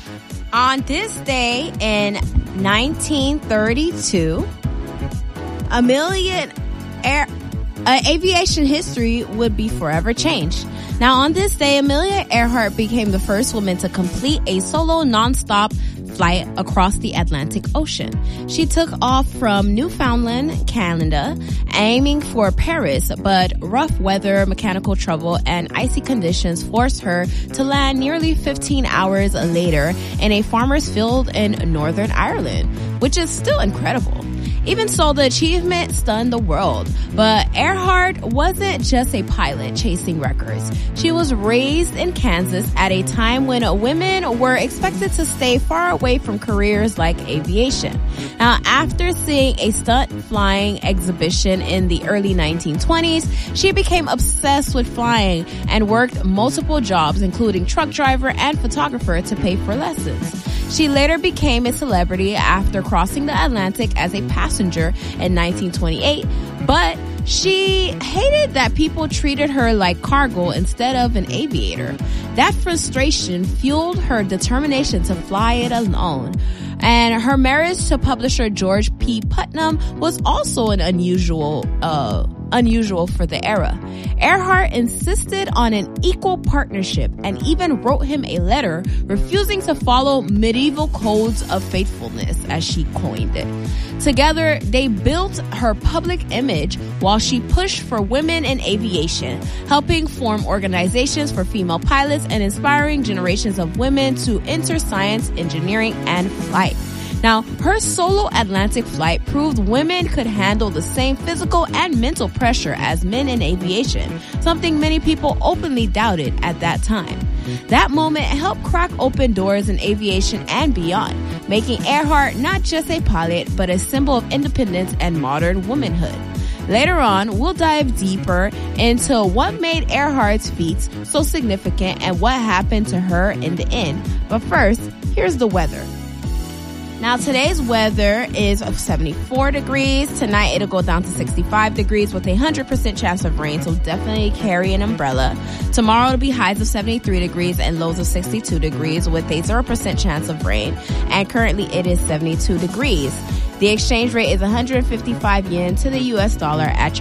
On this day in 1932, aviation history would be forever changed. Now, on this day, Amelia Earhart became the first woman to complete a solo nonstop flight across the Atlantic Ocean. She took off from Newfoundland, Canada, aiming for Paris, but rough weather, mechanical trouble, and icy conditions forced her to land nearly 15 hours later in a farmer's field in Northern Ireland, which is still incredible. Even so, the achievement stunned the world. But Earhart wasn't just a pilot chasing records. She was raised in Kansas at a time when women were expected to stay far away from careers like aviation. Now, after seeing a stunt flying exhibition in the early 1920s, she became obsessed with flying and worked multiple jobs, including truck driver and photographer, to pay for lessons. She later became a celebrity after crossing the Atlantic as a passenger in 1928, but she hated that people treated her like cargo instead of an aviator. That frustration fueled her determination to fly it alone. And her marriage to publisher George P. Putnam was also an unusual for the era. Earhart insisted on an equal partnership and even wrote him a letter refusing to follow medieval codes of faithfulness, as she coined it. Together, they built her public image while she pushed for women in aviation, helping form organizations for female pilots and inspiring generations of women to enter science, engineering, and flight. Now, her solo Atlantic flight proved women could handle the same physical and mental pressure as men in aviation, something many people openly doubted at that time. That moment helped crack open doors in aviation and beyond, making Earhart not just a pilot, but a symbol of independence and modern womanhood. Later on, we'll dive deeper into what made Earhart's feats so significant and what happened to her in the end. But first, here's the weather. Now, today's weather is of 74 degrees. Tonight, it'll go down to 65 degrees with a 100% chance of rain, so definitely carry an umbrella. Tomorrow, it'll be highs of 73 degrees and lows of 62 degrees with a 0% chance of rain. And currently, it is 72 degrees. The exchange rate is 155 yen to the U.S. dollar at your